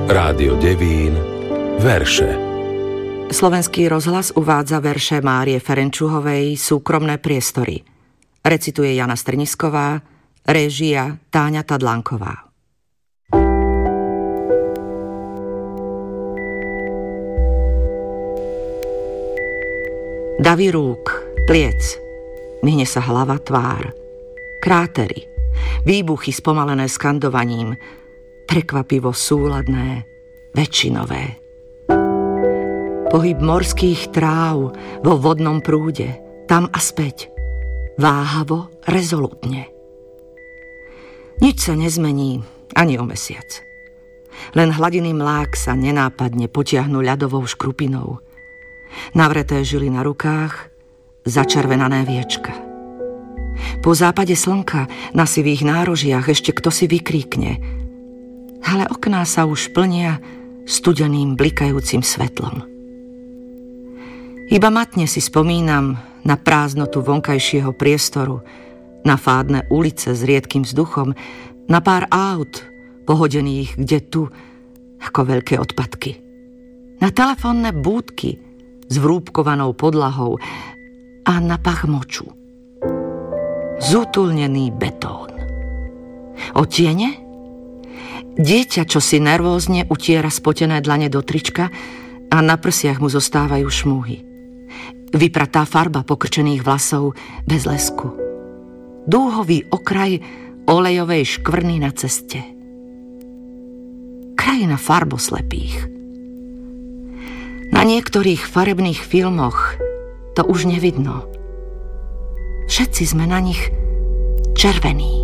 Rádio Devín, verše. Slovenský rozhlas uvádza verše Márie Ferenčuhovej Súkromné priestory. Recituje Jana Strnisková, réžia Táňa Tadlanková. Davy rúk, pliec, myhne sa hlava, tvár. Krátery, výbuchy spomalené skandovaním, prekvapivo súladné, väčšinové. Pohyb morských tráv vo vodnom prúde, tam a späť, váhavo, rezolutne. Nič sa nezmení ani o mesiac. Len hladiny mlák sa nenápadne potiahnu ľadovou škrupinou. Navreté žily na rukách, začervenané viečka. Po západe slnka na sivých nárožiach ešte kto si vykríkne, ale okná sa už plnia studeným blikajúcim svetlom. Iba matne si spomínam na prázdnotu vonkajšieho priestoru, na fádne ulice s riedkým vzduchom, na pár aut pohodených kde tu ako veľké odpadky, na telefónne búdky s vrúbkovanou podlahou a na pach moču. Zútulnený betón. O tiene? Dieťa, čo si nervózne utiera spotené dlane do trička a na prsiach mu zostávajú šmúhy. Vypratá farba pokrčených vlasov bez lesku. Dúhový okraj olejovej škvrny na ceste. Krajina farboslepých. Na niektorých farebných filmoch to už nevidno. Všetci sme na nich červení.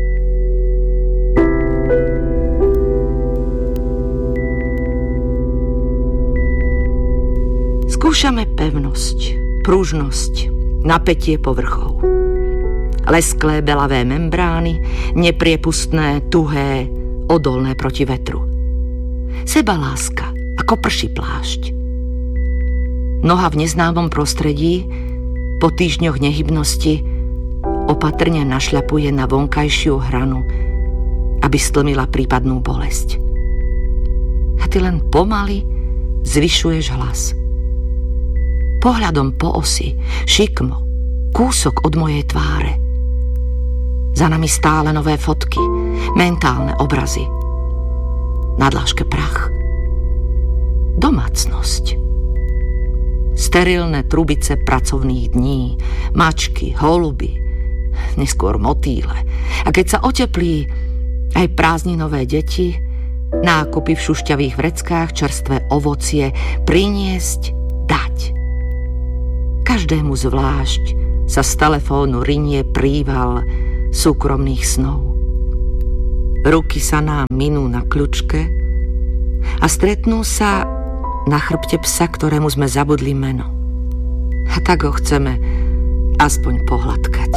Skúšame pevnosť, pružnosť, napätie povrchov. Lesklé belavé membrány, nepriepustné, tuhé, odolné proti vetru. Sebaláska, ako prší plášť. Noha v neznámom prostredí, po týždňoch nehybnosti, opatrne našľapuje na vonkajšiu hranu, aby stlmila prípadnú bolesť. A ty len pomaly zvyšuješ hlas. Pohľadom po osi, šikmo, kúsok od mojej tváre. Za nami stále nové fotky, mentálne obrazy. Na dláške prach. Domácnosť. Sterilné trubice pracovných dní, mačky, holuby, neskôr motýle. A keď sa oteplí, aj prázdninové deti, nákupy v šušťavých vreckách, čerstvé ovocie, priniesť, dať. Každému zvlášť sa z telefónu rinie príval súkromných snov. Ruky sa nám minú na kľučke a stretnú sa na chrbte psa, ktorému sme zabudli meno. A tak ho chceme aspoň pohľadkať.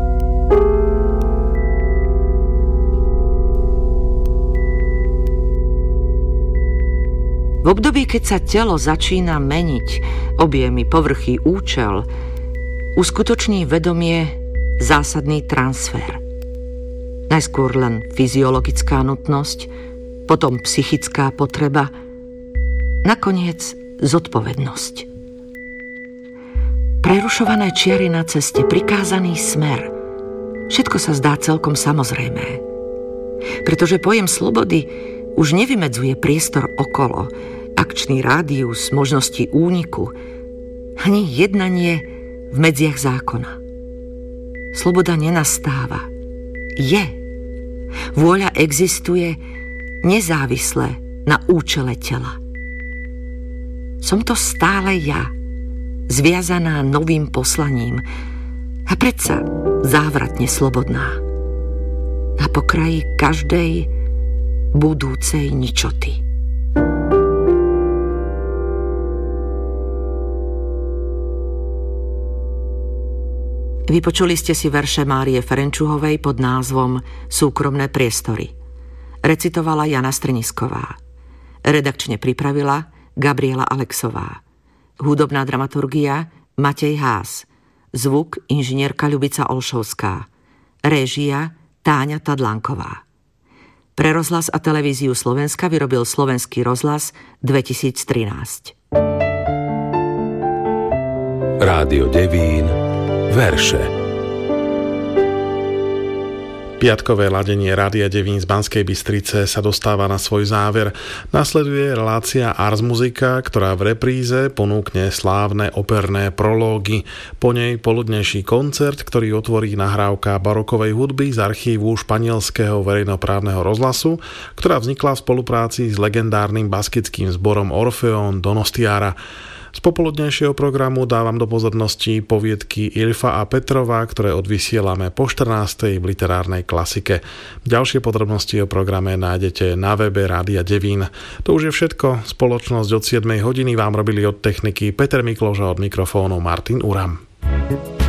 V období, keď sa telo začína meniť, objemy, povrchy, účel, uskutoční vedomie zásadný transfer. Najskôr len fyziologická nutnosť, potom psychická potreba, nakoniec zodpovednosť. Prerušované čiary na ceste, prikázaný smer. Všetko sa zdá celkom samozrejmé. Pretože pojem slobody už nevymedzuje priestor okolo, akčný rádius, možnosti úniku, ani jednanie v medziach zákona. Sloboda nenastáva. Je. Vôľa existuje nezávisle na účele tela. Som to stále ja, zviazaná novým poslaním a predsa závratne slobodná. Na pokraji každej budúcej ničoty. Vypočuli ste si verše Márie Ferenčuhovej pod názvom Súkromné priestory. Recitovala Jana Strnisková. Redakčne pripravila Gabriela Alexová. Hudobná dramaturgia Matej Ház. Zvuk inžinierka Ľubica Olšovská. Réžia Táňa Tadlanková. Pre rozhlas a televíziu Slovenska vyrobil Slovenský rozhlas 2013. Rádio Devín, verše. Piatkové ladenie Rádia Devín z Banskej Bystrice sa dostáva na svoj záver. Nasleduje relácia Ars Musica, ktorá v repríze ponúkne slávne operné prológy. Po nej poludnejší koncert, ktorý otvorí nahrávka barokovej hudby z archívu španielského verejnoprávneho rozhlasu, ktorá vznikla v spolupráci s legendárnym baskickým zborom Orfeón Donostiara. Z popoludnejšieho programu dávam do pozornosti poviedky Ilfa a Petrova, ktoré odvysielame po 14. v literárnej klasike. Ďalšie podrobnosti o programe nájdete na webe Rádia Devín. To už je všetko. Spoločnosť od 7 hodiny vám robili od techniky Peter Mikloš a od mikrofónu Martin Uram.